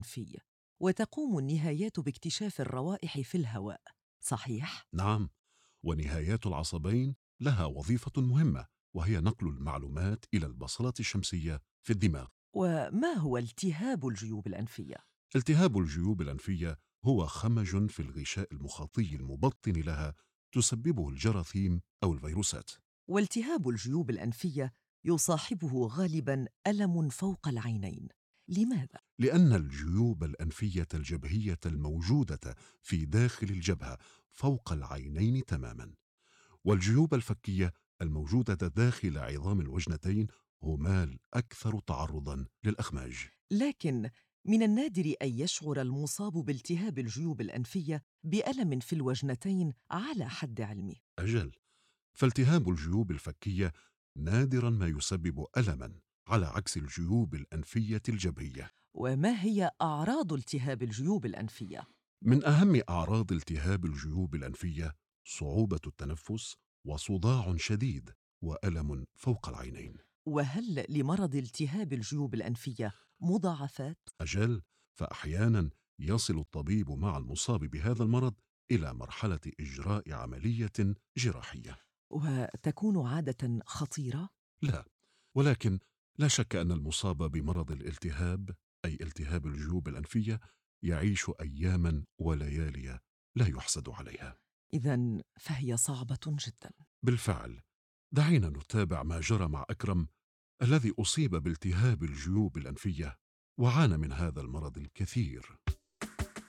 الأنفي، وتقوم النهايات باكتشاف الروائح في الهواء، صحيح؟ نعم، ونهايات العصبين لها وظيفة مهمة، وهي نقل المعلومات إلى البصلات الشمسية في الدماغ. وما هو التهاب الجيوب الأنفية؟ التهاب الجيوب الأنفية هو خمج في الغشاء المخاطي المبطن لها تسببه الجراثيم أو الفيروسات. والتهاب الجيوب الأنفية يصاحبه غالباً ألم فوق العينين، لماذا؟ لأن الجيوب الأنفية الجبهية الموجودة في داخل الجبهة فوق العينين تماما، والجيوب الفكية الموجودة داخل عظام الوجنتين هما الأكثر تعرضا للأخماج. لكن من النادر أن يشعر المصاب بالتهاب الجيوب الأنفية بألم في الوجنتين على حد علمي. أجل، فالتهاب الجيوب الفكية نادرا ما يسبب ألما، على عكس الجيوب الأنفية الجبهية. وما هي أعراض التهاب الجيوب الأنفية؟ من أهم أعراض التهاب الجيوب الأنفية صعوبة التنفس وصداع شديد وألم فوق العينين. وهل لمرض التهاب الجيوب الأنفية مضاعفات؟ أجل، فأحيانا يصل الطبيب مع المصاب بهذا المرض إلى مرحلة إجراء عملية جراحية. وتكون عادة خطيرة؟ لا، ولكن لا شك أن المصاب بمرض الالتهاب، أي التهاب الجيوب الأنفية، يعيش أياما وليالي لا يحسد عليها. إذن فهي صعبة جدا. بالفعل، دعينا نتابع ما جرى مع أكرم الذي أصيب بالتهاب الجيوب الأنفية وعانى من هذا المرض الكثير.